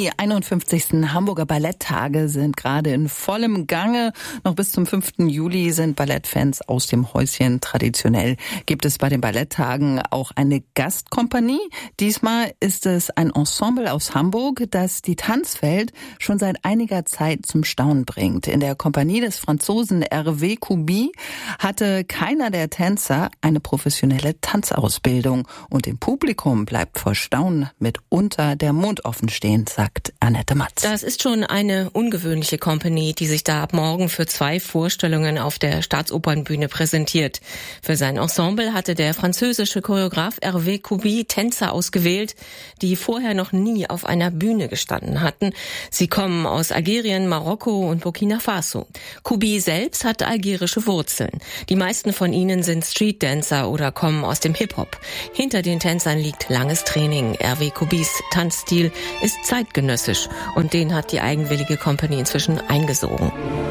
Die 51. Hamburger Balletttage sind gerade in vollem Gange. Noch bis zum 5. Juli sind Ballettfans aus dem Häuschen. Traditionell gibt es bei den Balletttagen auch eine Gastkompanie. Diesmal ist es ein Ensemble aus Hamburg, das die Tanzwelt schon seit einiger Zeit zum Staunen bringt. In der Kompanie des Franzosen Hervé Cuby hatte keiner der Tänzer eine professionelle Tanzausbildung. Und im Publikum bleibt vor Staunen mitunter der Mund offen stehen, sagt Annette Matz. Das ist schon eine ungewöhnliche Company, die sich da ab morgen für 2 Vorstellungen auf der Staatsopernbühne präsentiert. Für sein Ensemble hatte der französische Choreograf Hervé Cuby Tänzer ausgewählt, die vorher noch nie auf einer Bühne gestanden hatten. Sie kommen aus Algerien, Marokko und Burkina Faso. Cuby selbst hat algerische Wurzeln. Die meisten von ihnen sind Streetdancer oder kommen aus dem Hip-Hop. Hinter den Tänzern liegt langes Training. Hervé Cubys Tanzstil ist zeitgenössisch und den hat die eigenwillige Company inzwischen eingesogen.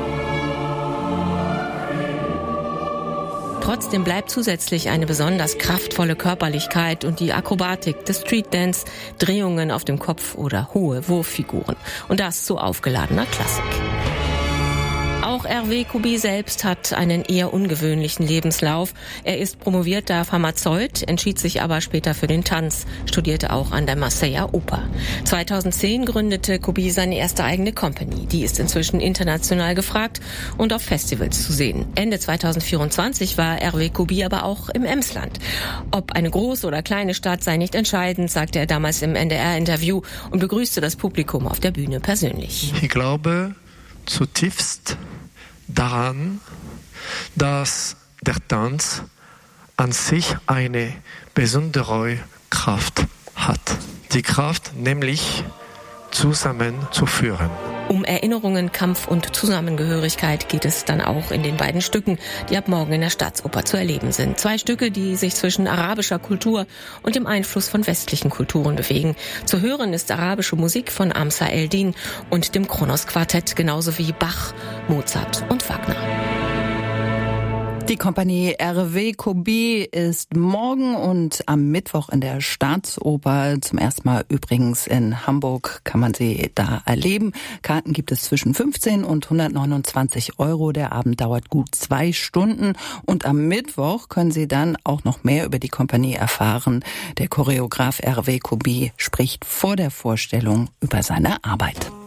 Trotzdem bleibt zusätzlich eine besonders kraftvolle Körperlichkeit und die Akrobatik des Streetdance, Drehungen auf dem Kopf oder hohe Wurffiguren. Und das zu aufgeladener Klassik. Auch Hervé Cuby selbst hat einen eher ungewöhnlichen Lebenslauf. Er ist promovierter Pharmazeut, entschied sich aber später für den Tanz, studierte auch an der Marseiller Oper. 2010 gründete Cuby seine erste eigene Company. Die ist inzwischen international gefragt und auf Festivals zu sehen. Ende 2024 war Hervé Cuby aber auch im Emsland. Ob eine große oder kleine Stadt sei nicht entscheidend, sagte er damals im NDR-Interview und begrüßte das Publikum auf der Bühne persönlich. Ich glaube zutiefst daran, dass der Tanz an sich eine besondere Kraft hat. Die Kraft nämlich zusammenzuführen. Um Erinnerungen, Kampf und Zusammengehörigkeit geht es dann auch in den beiden Stücken, die ab morgen in der Staatsoper zu erleben sind. 2 Stücke, die sich zwischen arabischer Kultur und dem Einfluss von westlichen Kulturen bewegen. Zu hören ist arabische Musik von Amsa El-Din und dem Kronos-Quartett, genauso wie Bach, Mozart und Wagner. Die Kompanie Hervé Cuby ist morgen und am Mittwoch in der Staatsoper. Zum ersten Mal übrigens in Hamburg kann man sie da erleben. Karten gibt es zwischen 15 und 129 €. Der Abend dauert gut 2 Stunden. Und am Mittwoch können Sie dann auch noch mehr über die Kompanie erfahren. Der Choreograf Hervé Cuby spricht vor der Vorstellung über seine Arbeit.